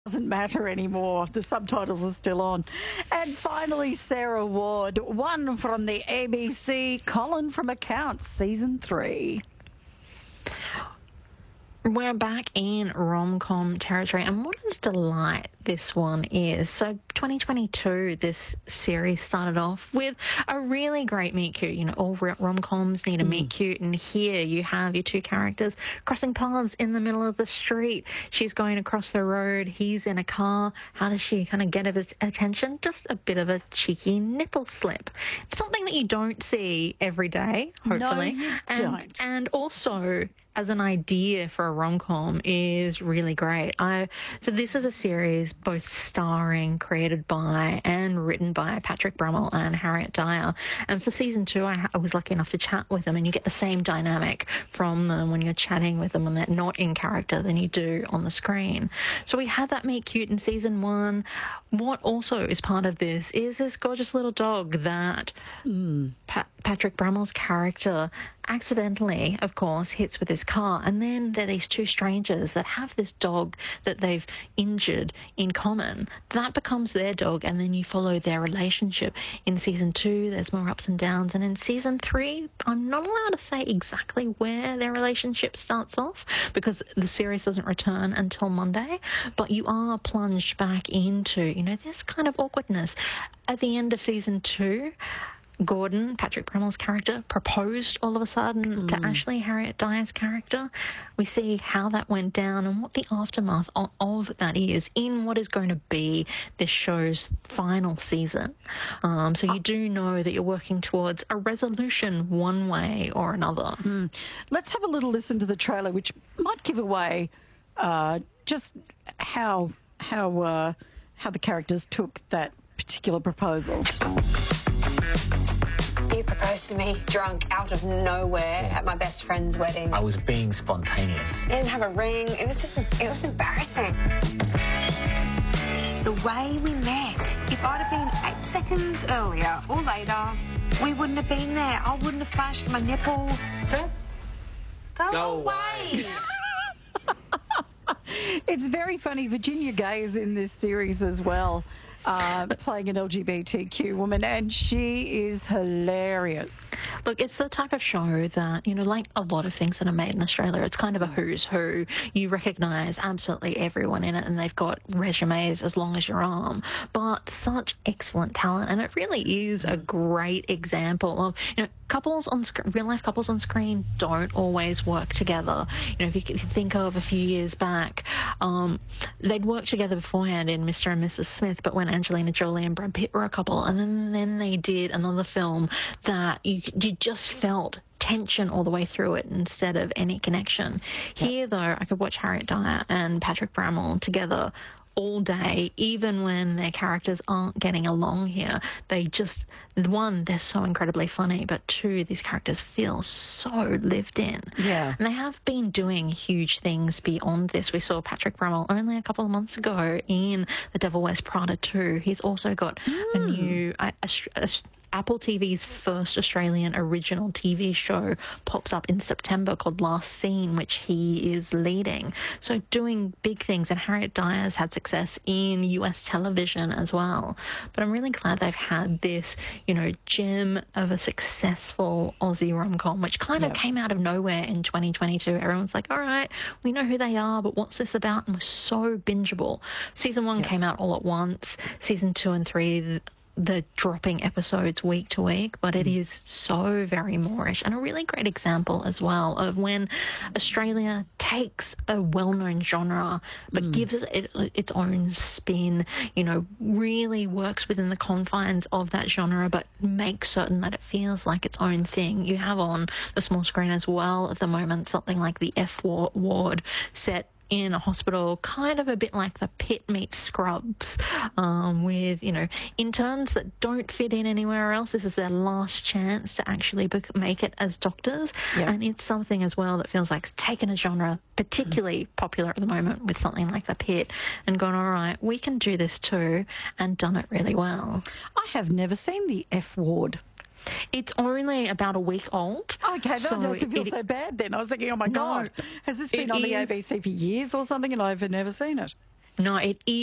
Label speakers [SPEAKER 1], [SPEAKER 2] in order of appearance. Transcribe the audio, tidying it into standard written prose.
[SPEAKER 1] Doesn't matter anymore. The subtitles are still on. And finally, Sarah Ward, one from the ABC, Colin from Accounts, Season 3.
[SPEAKER 2] We're back in rom-com territory, and what a delight this one is. So 2022, this series started off with a really great meet-cute. You know, all rom-coms need a meet-cute, and here you have your two characters crossing paths in the middle of the street. She's going across the road, he's in a car. How does she kind of get his attention? Just a bit of a cheeky nipple slip. Something that you don't see every day, hopefully.
[SPEAKER 1] No, you don't.
[SPEAKER 2] And also, as an idea for a rom-com is really great. So this is a series both starring, created by and written by Patrick Brummel and Harriet Dyer. And for season 2, I was lucky enough to chat with them, and you get the same dynamic from them when you're chatting with them when they're not in character than you do on the screen. So we had that meet cute in season 1. What also is part of this is this gorgeous little dog that Patrick Brummel's character accidentally, of course, hits with his car. And then there are these two strangers that have this dog that they've injured in common. That becomes their dog, and then you follow their relationship. In season 2, there's more ups and downs. And in season 3, I'm not allowed to say exactly where their relationship starts off because the series doesn't return until Monday. But you are plunged back into, you know, this kind of awkwardness. At the end of season 2, Gordon, Patrick Brummel's character, proposed all of a sudden to Ashley, Harriet Dyer's character. We see how that went down and what the aftermath of that is in what is going to be this show's final season. So you do know that you're working towards a resolution one way or another.
[SPEAKER 1] Let's have a little listen to the trailer, which might give away just how the characters took that particular proposal.
[SPEAKER 3] You proposed to me drunk out of nowhere at my best friend's wedding.
[SPEAKER 4] I was being spontaneous.
[SPEAKER 3] You didn't have a ring. It was embarrassing. The way we met, if I'd have been 8 seconds earlier or later, we wouldn't have been there. I wouldn't have flashed my nipple.
[SPEAKER 4] Sir?
[SPEAKER 3] Go away.
[SPEAKER 1] It's very funny. Virginia Gay is in this series as well, playing an LGBTQ woman, and she is hilarious.
[SPEAKER 2] Look, it's the type of show that, you know, like a lot of things that are made in Australia, it's kind of a who's who. You recognise absolutely everyone in it, and they've got resumes as long as your arm, but such excellent talent. And it really is a great example of, you know, couples on real life couples on screen don't always work together. You know, if you think of a few years back, they'd worked together beforehand in Mr. and Mrs. Smith, but when Angelina Jolie and Brad Pitt were a couple, and then they did another film that you just felt tension all the way through it instead of any connection. Here, though, I could watch Harriet Dyer and Patrick Brummel together all day, even when their characters aren't getting along here. They just, one, they're so incredibly funny, but two, these characters feel so lived in.
[SPEAKER 1] Yeah.
[SPEAKER 2] And they have been doing huge things beyond this. We saw Patrick Brummel only a couple of months ago in The Devil Wears Prada 2. He's also got a new Apple TV's first Australian original TV show pops up in September called Last Scene, which he is leading. So doing big things, and Harriet Dyer's had success in US television as well. But I'm really glad they've had this, you know, gem of a successful Aussie rom-com, which kind of came out of nowhere in 2022. Everyone's like, all right, we know who they are, but what's this about? And was so bingeable. Season 1 came out all at once. Season 2 and 3, the dropping episodes week to week, but it is so very Moorish, and a really great example as well of when Australia takes a well-known genre but gives it its own spin, you know, really works within the confines of that genre but makes certain that it feels like its own thing. You have on the small screen as well at the moment something like The F Ward, set in a hospital, kind of a bit like The Pit meets Scrubs, with, you know, interns that don't fit in anywhere else. This is their last chance to actually make it as doctors. And it's something as well that feels like it's taken a genre particularly popular at the moment with something like The Pit and gone, all right, we can do this too, and done it really well.
[SPEAKER 1] I have never seen The F Ward.
[SPEAKER 2] It's only about a week old.
[SPEAKER 1] Okay, that doesn't feel so bad then. I was thinking, oh my God, has this been on the ABC for years or something and I've never seen it?
[SPEAKER 2] No, it is.